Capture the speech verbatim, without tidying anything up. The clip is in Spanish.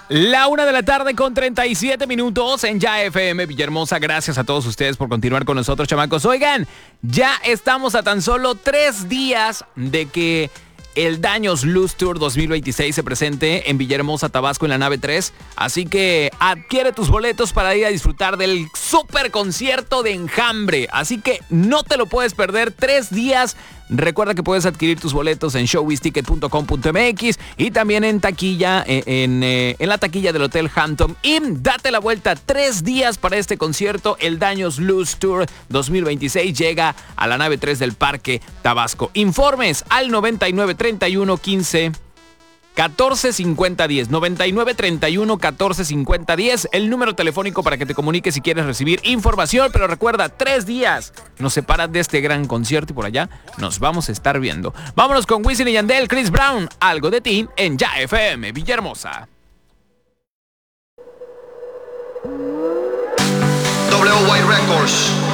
La una de la tarde con treinta y siete minutos en Ya F M Villahermosa. Gracias a todos ustedes por continuar con nosotros, chamacos. Oigan, ya estamos a tan solo tres días de que el Daños Luz Tour dos mil veintiséis se presente en Villahermosa, Tabasco, en la nave tres. Así que adquiere tus boletos para ir a disfrutar del super concierto de Enjambre. Así que no te lo puedes perder. Tres días. Recuerda que puedes adquirir tus boletos en showbiz ticket punto com punto m x y también en taquilla, en, en, en la taquilla del Hotel Hampton Inn. Date la vuelta. Tres días para este concierto. El Daños Luz Tour dos mil veintiséis llega a la nave tres del Parque Tabasco. Informes al noventa y nueve treinta y uno quince catorce cincuenta diez. noventa y nueve treinta y uno catorce cincuenta diez. El número telefónico para que te comuniques si quieres recibir información. Pero recuerda, tres días nos separan de este gran concierto y por allá nos vamos a estar viendo. Vámonos con Wisin y Yandel, Chris Brown, Algo de Ti en Ya F M Villahermosa. W Y Records.